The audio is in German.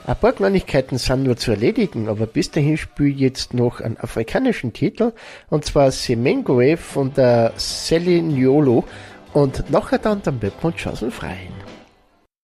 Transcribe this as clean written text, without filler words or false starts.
Ein paar Kleinigkeiten sind nur zu erledigen, aber bis dahin spiele ich jetzt noch einen afrikanischen Titel, und zwar Semengoe von der Sally Niolo, und nachher dann bleibt man Chancen frei.